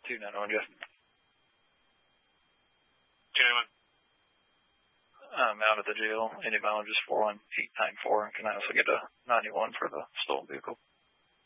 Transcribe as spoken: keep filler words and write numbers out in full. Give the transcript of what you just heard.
two nine one, Jeff. two nine one. I'm out at the jail. Any mileage is four one eight nine four, and can I also get a ninety-one for the stolen vehicle?